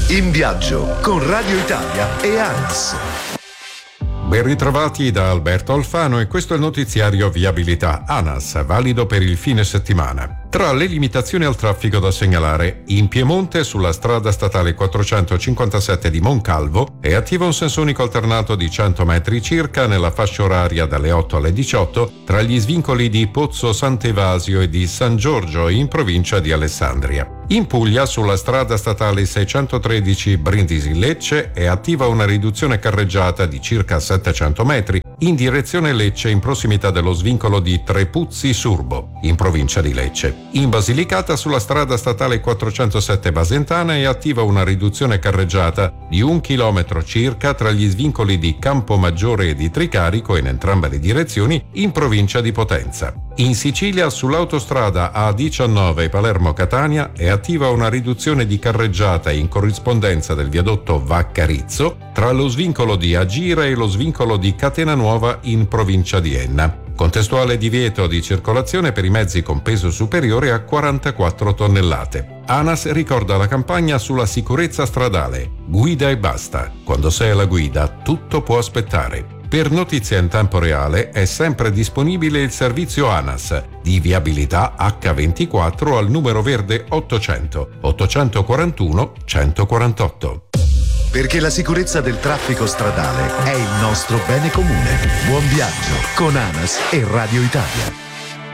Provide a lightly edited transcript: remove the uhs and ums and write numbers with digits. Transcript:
In viaggio con Radio Italia e ANAS. Ben ritrovati da Alberto Alfano e questo è il notiziario Viabilità ANAS, valido per il fine settimana. Tra le limitazioni al traffico da segnalare, in Piemonte sulla strada statale 457 di Moncalvo è attivo un senso unico alternato di 100 metri circa nella fascia oraria dalle 8 alle 18 tra gli svincoli di Pozzo Sant'Evasio e di San Giorgio in provincia di Alessandria. In Puglia, sulla strada statale 613 Brindisi-Lecce, è attiva una riduzione carreggiata di circa 700 metri in direzione Lecce in prossimità dello svincolo di Trepuzzi-Surbo, in provincia di Lecce. In Basilicata, sulla strada statale 407 Basentana, è attiva una riduzione carreggiata di 1 chilometro circa tra gli svincoli di Campomaggiore e di Tricarico in entrambe le direzioni in provincia di Potenza. In Sicilia, sull'autostrada A19 Palermo-Catania, è attiva una riduzione di carreggiata in corrispondenza del viadotto Vaccarizzo tra lo svincolo di Agira e lo svincolo di Catenanuova in provincia di Enna. Contestuale divieto di circolazione per i mezzi con peso superiore a 44 tonnellate. ANAS ricorda la campagna sulla sicurezza stradale. Guida e basta. Quando sei alla guida, tutto può aspettare. Per notizie in tempo reale è sempre disponibile il servizio ANAS di viabilità H24 al numero verde 800 841 148. Perché la sicurezza del traffico stradale è il nostro bene comune. Buon viaggio con ANAS e Radio Italia.